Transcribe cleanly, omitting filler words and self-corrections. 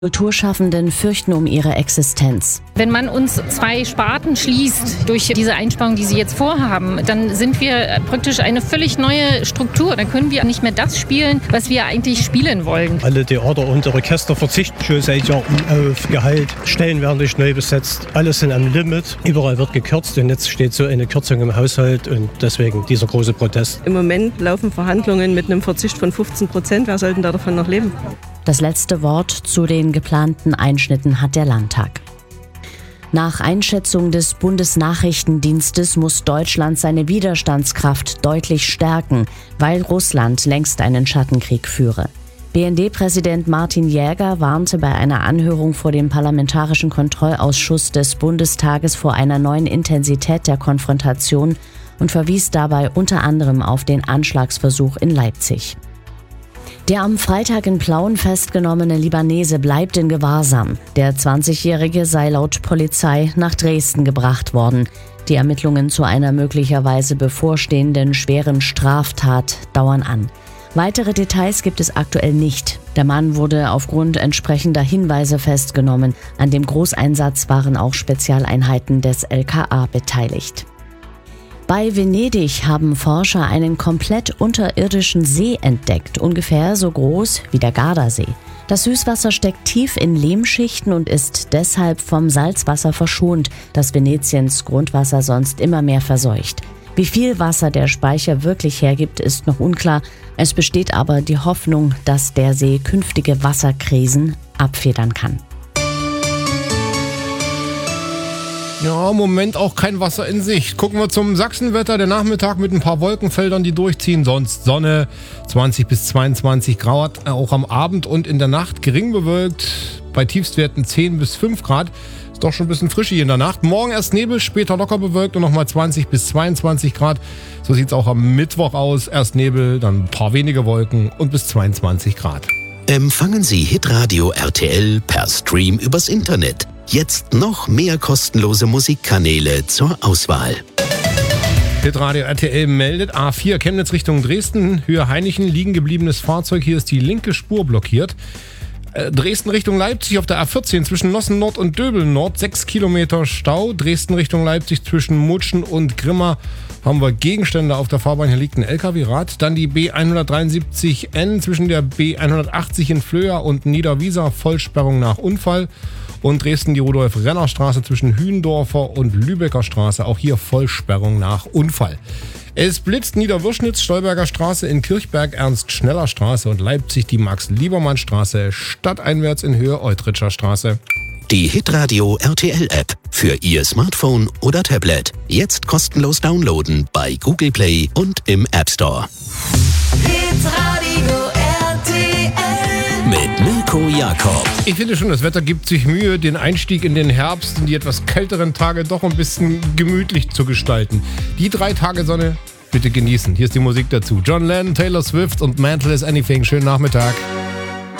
Kulturschaffenden fürchten um ihre Existenz. Wenn man uns 2 Sparten schließt durch diese Einsparung, die sie jetzt vorhaben, dann sind wir praktisch eine völlig neue Struktur. Dann können wir nicht mehr das spielen, was wir eigentlich spielen wollen. Alle Theater und Orchester verzichten schon seit Jahren auf Gehalt. Stellen werden nicht neu besetzt. Alles sind am Limit. Überall wird gekürzt und jetzt steht so eine Kürzung im Haushalt und deswegen dieser große Protest. Im Moment laufen Verhandlungen mit einem Verzicht von 15%. Wer soll denn da davon noch leben? Das letzte Wort zu den geplanten Einschnitten hat der Landtag. Nach Einschätzung des Bundesnachrichtendienstes muss Deutschland seine Widerstandskraft deutlich stärken, weil Russland längst einen Schattenkrieg führe. BND-Präsident Martin Jäger warnte bei einer Anhörung vor dem Parlamentarischen Kontrollausschuss des Bundestages vor einer neuen Intensität der Konfrontation und verwies dabei unter anderem auf den Anschlagsversuch in Leipzig. Der am Freitag in Plauen festgenommene Libanese bleibt in Gewahrsam. Der 20-Jährige sei laut Polizei nach Dresden gebracht worden. Die Ermittlungen zu einer möglicherweise bevorstehenden schweren Straftat dauern an. Weitere Details gibt es aktuell nicht. Der Mann wurde aufgrund entsprechender Hinweise festgenommen. An dem Großeinsatz waren auch Spezialeinheiten des LKA beteiligt. Bei Venedig haben Forscher einen komplett unterirdischen See entdeckt, ungefähr so groß wie der Gardasee. Das Süßwasser steckt tief in Lehmschichten und ist deshalb vom Salzwasser verschont, das Venetiens Grundwasser sonst immer mehr verseucht. Wie viel Wasser der Speicher wirklich hergibt, ist noch unklar. Es besteht aber die Hoffnung, dass der See künftige Wasserkrisen abfedern kann. Ja, im Moment auch kein Wasser in Sicht. Gucken wir zum Sachsenwetter. Der Nachmittag mit ein paar Wolkenfeldern, die durchziehen. Sonst Sonne, 20 bis 22 Grad. Auch am Abend und in der Nacht gering bewölkt. Bei Tiefstwerten 10 bis 5 Grad. Ist doch schon ein bisschen frisch hier in der Nacht. Morgen erst Nebel, später locker bewölkt und nochmal 20 bis 22 Grad. So sieht es auch am Mittwoch aus. Erst Nebel, dann ein paar wenige Wolken und bis 22 Grad. Empfangen Sie Hitradio RTL per Stream übers Internet. Jetzt noch mehr kostenlose Musikkanäle zur Auswahl. Hitradio RTL meldet A4 Chemnitz Richtung Dresden. Höhe Hainichen, liegen gebliebenes Fahrzeug. Hier ist die linke Spur blockiert. Dresden Richtung Leipzig auf der A14 zwischen Nossen Nord und Döbel Nord 6 Kilometer Stau. Dresden Richtung Leipzig zwischen Mutschen und Grimma haben wir Gegenstände auf der Fahrbahn. Hier liegt ein LKW-Rad. Dann die B173N zwischen der B180 in Flöa und Niederwiesa. Vollsperrung nach Unfall. Und Dresden die Rudolf-Renner-Straße zwischen Hühendorfer und Lübecker Straße. Auch hier Vollsperrung nach Unfall. Es blitzt Niederwürschnitz, Stolberger Straße in Kirchberg, Ernst-Schneller-Straße und Leipzig die Max-Liebermann-Straße, stadteinwärts in Höhe Eutritscher Straße. Die Hitradio RTL-App für Ihr Smartphone oder Tablet. Jetzt kostenlos downloaden bei Google Play und im App Store. Hitradio RTL mit Mirko Jakob. Ich finde schon, das Wetter gibt sich Mühe, den Einstieg in den Herbst, in die etwas kälteren Tage doch ein bisschen gemütlich zu gestalten. Die 3 Tage Sonne bitte genießen. Hier ist die Musik dazu. John Lennon, Taylor Swift und Mantle is Anything. Schönen Nachmittag.